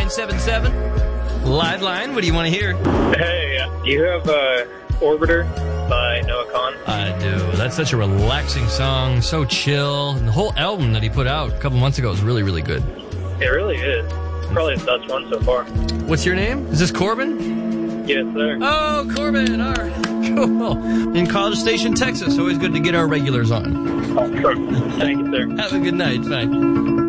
977. Live line, what do you want to hear? Hey, do you have Orbiter by Noah Kahan? I do. That's such a relaxing song, so chill. And the whole album that he put out a couple months ago is really, really good. It really is. Probably the best one so far. What's your name? Is this Corbin? Yes, sir. Oh, Corbin. All right. Cool. In College Station, Texas. Always good to get our regulars on. Awesome. Thank you, sir. Have a good night. Bye.